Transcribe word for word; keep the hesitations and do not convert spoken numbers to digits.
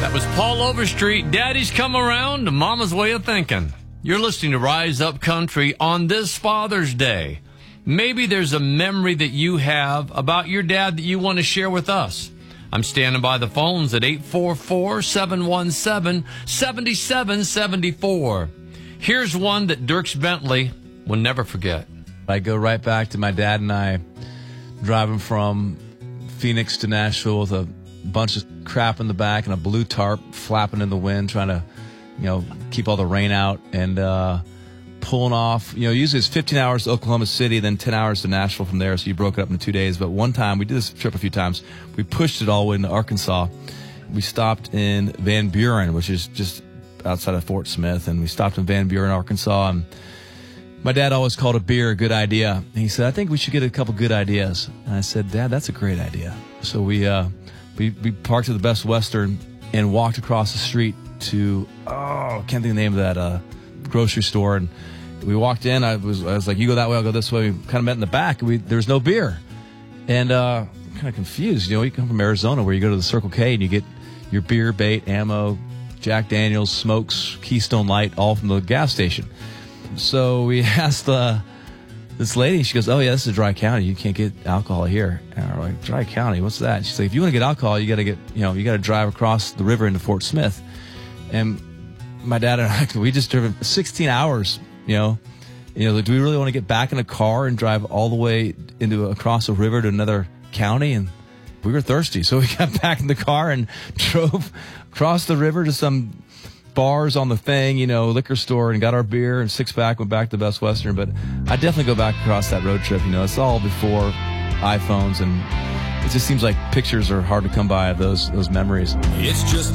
That was Paul Overstreet, Daddy's Come Around, Mama's Way of Thinking. You're listening to Rise Up Country on this Father's Day. Maybe there's a memory that you have about your dad that you want to share with us. I'm standing by the phones at eight four four, seven one seven, seven seven seven four. Here's one that Dierks Bentley will never forget. I go right back to my dad and I driving from Phoenix to Nashville with a bunch of crap in the back and a blue tarp flapping in the wind, trying to, you know, keep all the rain out, and uh, pulling off. You know, usually it's fifteen hours to Oklahoma City, then ten hours to Nashville from there, so you broke it up into two days. But one time, we did this trip a few times, we pushed it all the way into Arkansas. We stopped in Van Buren, which is just outside of Fort Smith, and we stopped in Van Buren, Arkansas, and my dad always called a beer a good idea. And he said, I think we should get a couple good ideas. And I said, Dad, that's a great idea. So we uh, we, we parked at the Best Western and walked across the street to, oh, I can't think of the name of that uh, grocery store. And we walked in. I was I was like, you go that way, I'll go this way. We kind of met in the back. And we, there was no beer. And uh, I'm kind of confused. You know, you come from Arizona where you go to the Circle K and you get your beer, bait, ammo, Jack Daniels, smokes, Keystone Light, all from the gas station. So we asked uh, this lady, she goes, oh, yeah, this is Dry County. You can't get alcohol here. And we're like, Dry County, what's that? She's like, if you want to get alcohol, you got to get, you know, you got to drive across the river into Fort Smith. And my dad and I, we just driven sixteen hours, you know. You know, do we really want to get back in a car and drive all the way into across a river to another county? And we were thirsty, so we got back in the car and drove across the river to some bars on the thing, you know, liquor store, and got our beer and six pack, went back to Best Western. But I definitely go back across that road trip. You know, it's all before iPhones, and it just seems like pictures are hard to come by of those those memories. It's just